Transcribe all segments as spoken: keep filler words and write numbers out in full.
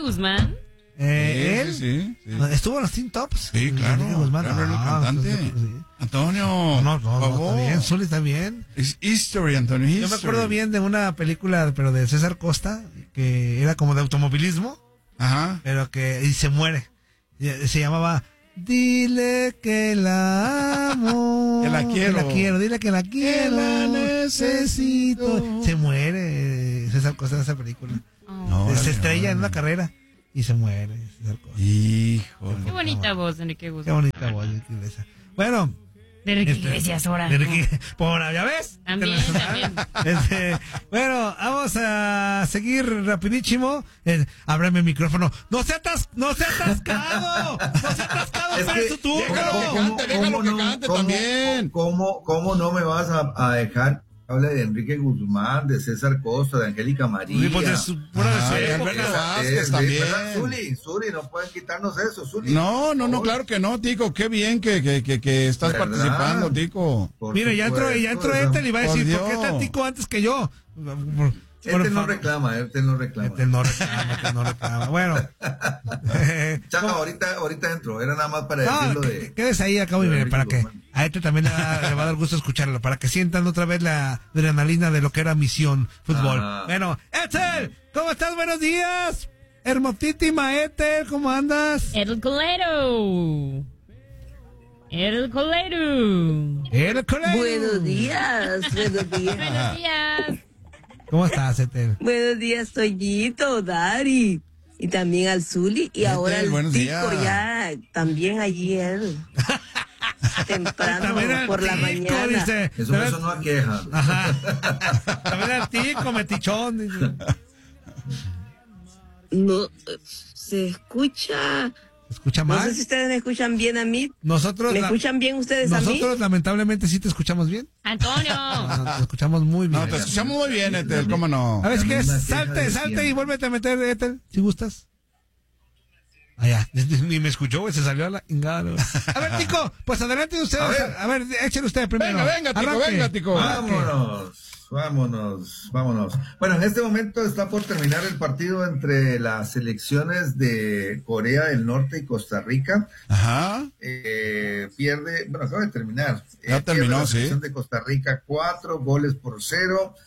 Guzmán. Eh, sí, él sí, sí, sí. estuvo en los Teen Tops. Sí, claro. Enrique Guzmán. Claro, el Ah, cantante. sí, sí. Antonio, No, no, por no, favor. está bien. Zully está bien. Es history, Antonio. History. Yo me acuerdo bien de una película, pero de César Costa, que era como de automovilismo, Ajá. pero que y se muere. Y se llamaba Dile que la amo. Que la quiero. Que la quiero. Dile que la quiero. Que la necesito. Se muere César Costa en esa película. No, se órale, estrella órale. en una carrera y se muere César Costa. Hijo. Qué bonita voz, Enrique Qué Guzmán. bonita voz de Enrique Iglesias. Bueno. De Enrique este, Iglesias, ahora. de Enrique- por, ¿ya ves? También, también. Este, bueno, vamos a seguir rapidísimo. Eh, ábreme el micrófono. ¡No se atas, no se atascado! ¡No se atascado! Es ¡Espera que- su turno! Déjalo que ¿Cómo- cante, déjalo cómo que no- cante cómo- también. ¿Cómo, cómo no me vas a, a dejar que hable de Enrique Guzmán, de César Costa, de Angélica María? Uy, pues de su pura de su Ah, de época. Alberto Eh, Vázquez eh, también. ¿verdad? Zuli, Zuli, no pueden quitarnos eso, Zuli. No, no, no, Por claro que no, Tico. Qué bien que, que, que, que estás ¿Verdad? participando, Tico. Por Mire, ya entró, supuesto, ya entró ¿verdad? Ethel y va a Por decir, ¿por qué Dios. está Tico antes que yo? Este no reclama, este no reclama. Este no reclama, este no reclama. Bueno. Chao, ahorita, ahorita entro, era nada más para No, decirlo que- de... que- quédese ahí, acabo y de mire, Enrique para que Guzmán. a este también le va, le va a dar gusto escucharlo, para que sientan otra vez la adrenalina de lo que era Misión Fútbol. Ah. Bueno, Ethel, ¿cómo estás? Buenos días. Hermosísima Ethel, ¿cómo andas? El colero. El colero. El colegio. Buenos días, buenos días. Buenos días. ¿Cómo estás, Ethel? Buenos días, Toñito, Dari. Y también al Zuli. Y ahora al buenos Tico, días. ya. También ayer. Temprano, También el por la Tico, mañana. dice. Eso me sonó a queja. Ajá. También el Tico, metichón. Dice. No, se escucha. ¿Escucha No mal? sé si ustedes me escuchan bien a mí. Nosotros, ¿Me la- escuchan bien ustedes a mí? nosotros lamentablemente sí te escuchamos bien. Antonio. Nos escuchamos muy bien. No, te escuchamos muy bien, Etel, ¿cómo no? A ver, si La quieres, misma queja salte, de salte siempre. y vuélvete a meter, Ethel, si gustas. Allá, ni me escuchó, güey, se salió a la ingada. güey. A ver, Tico, pues adelante usted. A A ver. ver, a ver échale usted primero. Venga, venga, Tico, Arranque. venga, Tico. Arranque. Vámonos, vámonos, vámonos. Bueno, en este momento está por terminar el partido entre las selecciones de Corea del Norte y Costa Rica. Ajá. Eh, pierde, bueno, acaba de terminar. Ya Eh, terminó, pierde la sí. selección de Costa Rica cuatro goles por cero.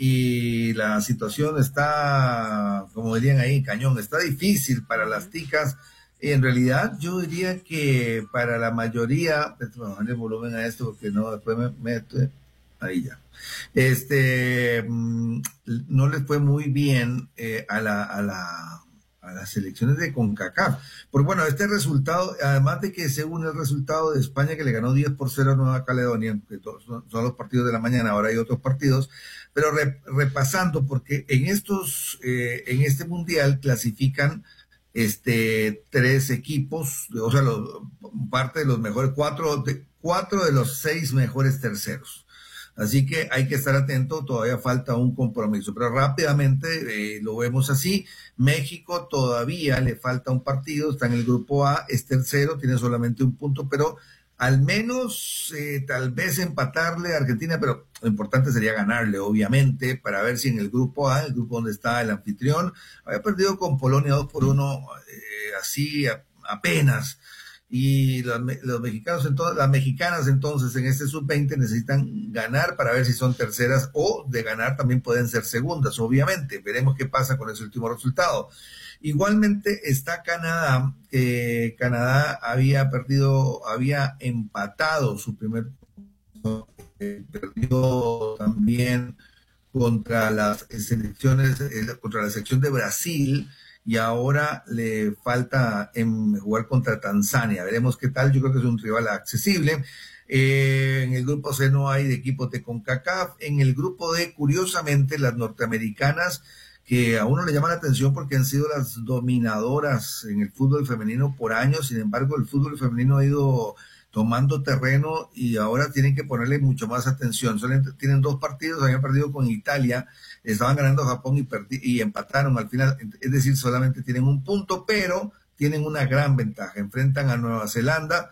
Y la situación está, como dirían ahí, cañón, está difícil para las ticas. En realidad, yo diría que para la mayoría, vamos a bajar el volumen a esto porque no, después me meto, ahí ya. Este, mm, no les fue muy bien eh, a la, a la, a las selecciones de CONCACAF. Porque bueno, este resultado, además de que según el resultado de España que le ganó diez por cero a Nueva Caledonia, que todos son, son los partidos de la mañana, ahora hay otros partidos, pero re, repasando, porque en estos, eh, en este mundial clasifican este tres equipos, o sea, los, parte de los mejores, cuatro de, cuatro de los seis mejores terceros. Así que hay que estar atento, todavía falta un compromiso, pero rápidamente eh, lo vemos así. México todavía le falta un partido, está en el grupo A, es tercero, tiene solamente un punto, pero al menos eh, tal vez empatarle a Argentina, pero lo importante sería ganarle, obviamente, para ver si en el grupo A, el grupo donde está el anfitrión, había perdido con Polonia dos por uno, eh, así a, apenas. Y los, los mexicanos, entonces, las mexicanas entonces en este sub veinte necesitan ganar para ver si son terceras o de ganar también pueden ser segundas, obviamente. Veremos qué pasa con ese último resultado. Igualmente está Canadá, que Canadá había perdido, había empatado su primer, eh, perdió también contra las selecciones, eh, contra la selección de Brasil, y ahora le falta en jugar contra Tanzania. Veremos qué tal, yo creo que es un rival accesible. Eh, en el grupo C no hay de equipos de CONCACAF. En el grupo D, curiosamente, las norteamericanas, que a uno le llama la atención porque han sido las dominadoras en el fútbol femenino por años. Sin embargo, el fútbol femenino ha ido tomando terreno y ahora tienen que ponerle mucho más atención. Solamente tienen dos partidos, habían perdido con Italia, estaban ganando a Japón y, perdi- y empataron al final, es decir, solamente tienen un punto, pero tienen una gran ventaja. Enfrentan a Nueva Zelanda, que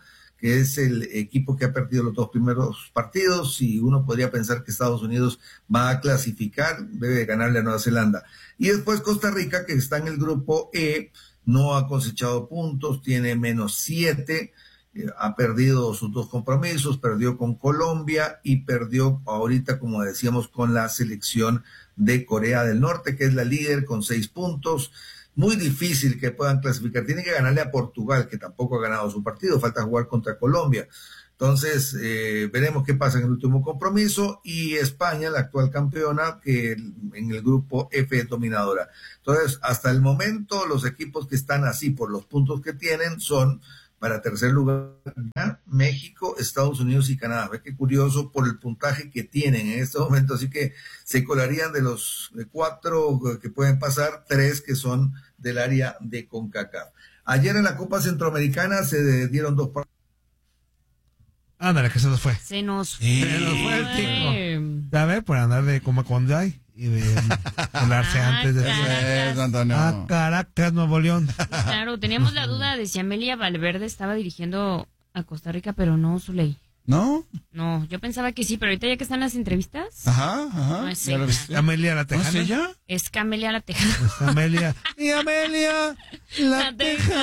que es el equipo que ha perdido los dos primeros partidos, y uno podría pensar que Estados Unidos va a clasificar, debe ganarle a Nueva Zelanda. Y después Costa Rica, que está en el grupo E, no ha cosechado puntos, tiene menos siete, eh, ha perdido sus dos compromisos, perdió con Colombia y perdió ahorita, como decíamos, con la selección de Corea del Norte, que es la líder con seis puntos. Muy difícil que puedan clasificar. Tienen que ganarle a Portugal, que tampoco ha ganado su partido. Falta jugar contra Colombia. Entonces, eh, veremos qué pasa en el último compromiso. Y España, la actual campeona, que en el grupo F es dominadora. Entonces, hasta el momento, los equipos que están así por los puntos que tienen son, para tercer lugar, México, Estados Unidos y Canadá. Ve qué curioso por el puntaje que tienen en este momento. Así que se colarían de los cuatro que pueden pasar, tres que son del área de CONCACAF. Ayer en la Copa Centroamericana se dieron dos partidos. Ándale, que se nos fue. Se nos Sí. Se nos fue el fue. tico. A ver, por andar de como cuando hay y de volarse Ah, antes de... Caracas. Eso, Antonio. Ah, Caracas, Nuevo León. Claro, teníamos la duda de si Amelia Valverde estaba dirigiendo a Costa Rica, pero no, Zuley. ¿No? No, yo pensaba que sí, pero ahorita ya que están las entrevistas, Ajá, ajá. No es ¿Ya lo ella. viste? Amelia la ¿No Tejana. es ella? es Camelia la Tejana. Es Amelia. Y Amelia la, La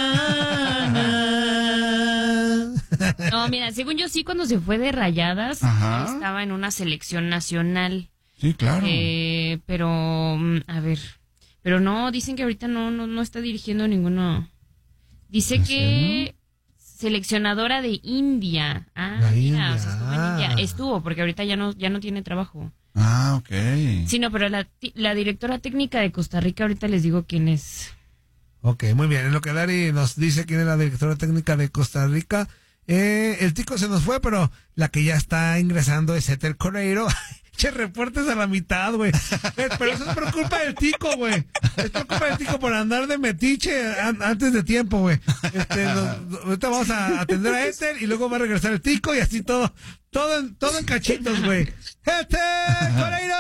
Tejana. No, mira, según yo sí, cuando se fue de Rayadas, Ajá. estaba en una selección nacional. Sí, claro. Eh, pero, mm, a ver, pero no, dicen que ahorita no, no, no está dirigiendo ninguno. Dice ¿En que seleccionadora de India. Ah, La mira, India, o sea, estuvo en ah. India. Estuvo, porque ahorita ya no, ya no tiene trabajo. Ah, ok. Sí, no, pero la, ti- la directora técnica de Costa Rica, ahorita les digo quién es. Ok, muy bien. En lo que Dari nos dice quién es la directora técnica de Costa Rica, eh, el tico se nos fue, pero la que ya está ingresando es Ethel Correiro. Che, reportes a la mitad, güey. Eh, Pero eso es por culpa del tico, güey. Es por culpa del tico por andar de metiche an- antes de tiempo, güey. Este, nos- ahorita vamos a atender a Ethel y luego va a regresar el tico y así todo, todo en, todo en cachitos, güey. ¡Ethel Correiro!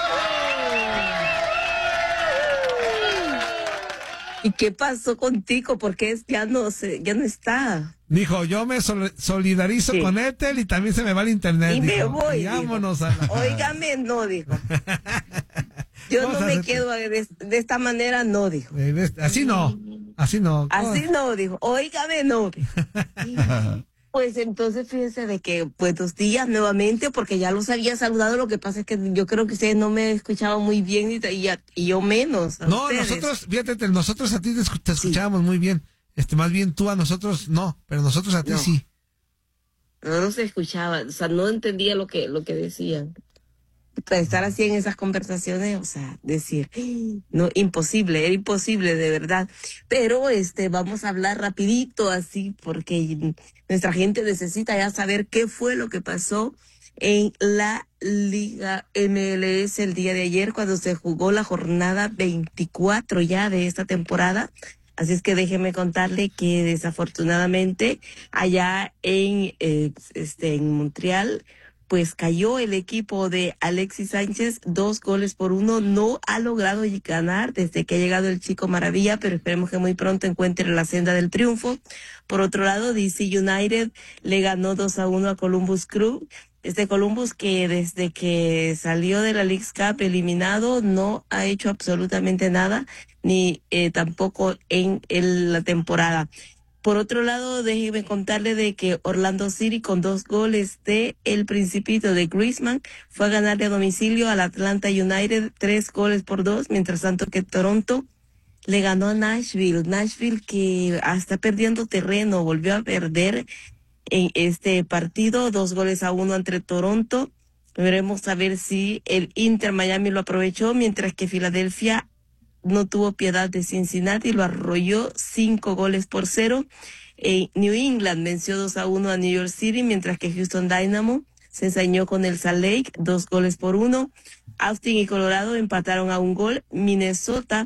¿Y qué pasó contigo? Porque es, ya no se, ya no está. Dijo, yo me sol- solidarizo Sí. con Ethel y también se me va el internet. Y me dijo. voy, Y dijo. vámonos a la... Óigame, no, dijo. Yo Vamos no a me hacer- quedo de, de esta manera, no, dijo. Eh, ves, Así no, así no. Así no, dijo. Óigame, no, dijo. Pues entonces fíjense de que, buenos días nuevamente, porque ya los había saludado. Lo que pasa es que yo creo que ustedes no me escuchaban muy bien y, y, y yo menos. a No, ustedes. nosotros, fíjate, te- nosotros a ti te, escu- te escuchábamos muy bien. Este, más bien tú a nosotros no, pero nosotros a ti No. sí. No nos escuchaba, o sea, no entendía lo que, lo que decían. Para estar así en esas conversaciones, o sea, decir, no, imposible, era imposible, de verdad. Pero este, vamos a hablar rapidito así, porque nuestra gente necesita ya saber qué fue lo que pasó en la Liga M L S el día de ayer, cuando se jugó la jornada veinticuatro ya de esta temporada. Así es que déjeme contarle que desafortunadamente allá en, eh, este, en Montreal, pues cayó el equipo de Alexis Sánchez, dos goles por uno. No ha logrado ganar desde que ha llegado el Chico Maravilla, pero esperemos que muy pronto encuentre la senda del triunfo. Por otro lado, D C United le ganó dos a uno a Columbus Crew. Este Columbus que desde que salió de la Leagues Cup eliminado no ha hecho absolutamente nada, ni eh, tampoco en el- la temporada. Por otro lado, déjeme contarle de que Orlando City, con dos goles de El Principito de Griezmann, fue a ganarle a domicilio al Atlanta United, tres goles por dos, mientras tanto que Toronto le ganó a Nashville. Nashville que está perdiendo terreno, volvió a perder en este partido, dos goles a uno entre Toronto. Veremos a ver si el Inter Miami lo aprovechó, mientras que Filadelfia no tuvo piedad de Cincinnati y lo arrolló cinco goles por cero. Eh, New England venció dos a uno a New York City, mientras que Houston Dynamo se ensañó con el Salt Lake, dos goles por uno. Austin y Colorado empataron a un gol. Minnesota,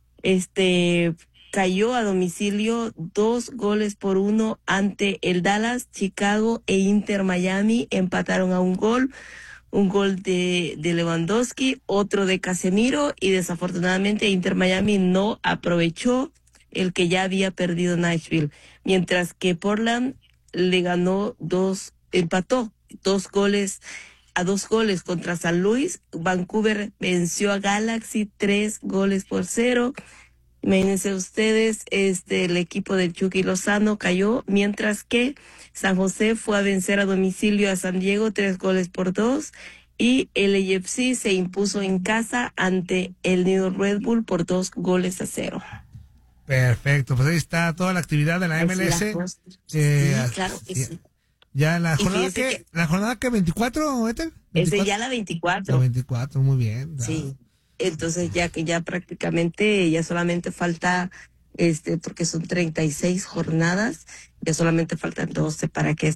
este, cayó a domicilio dos goles por uno ante el Dallas. Chicago e Inter Miami empataron a un gol. Un gol de, de Lewandowski, otro de Casemiro, y desafortunadamente Inter Miami no aprovechó el que ya había perdido Nashville. Mientras que Portland le ganó dos, empató dos goles a dos goles contra San Luis. Vancouver venció a Galaxy tres goles por cero. Imagínense ustedes, este, el equipo de Chucky Lozano cayó, mientras que San José fue a vencer a domicilio a San Diego tres goles por dos. Y el A F C se impuso en casa ante el New York Red Bull por dos goles a cero. Perfecto, pues ahí está toda la actividad de la M L S. Eh, sí, claro que ya, sí. ya la Y jornada fíjese que, que- la jornada que veinticuatro, Ethel? Es de veinticuatro. ya la La veinticuatro. veinticuatro, muy bien. Sí. Entonces ya que ya prácticamente ya solamente falta, este, porque son treinta y seis jornadas, ya solamente faltan doce para que